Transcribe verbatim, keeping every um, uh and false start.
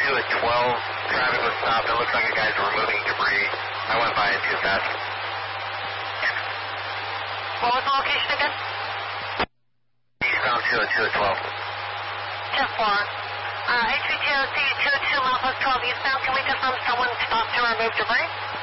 two at twelve. Traffic was stopped. It looks like the guys were removing debris. I went by it too fast. What was the location again? Eastbound two at two at twelve. ten four. Uh, H V T O C two two Southwest twelve eastbound. Can we confirm someone stopped to remove debris?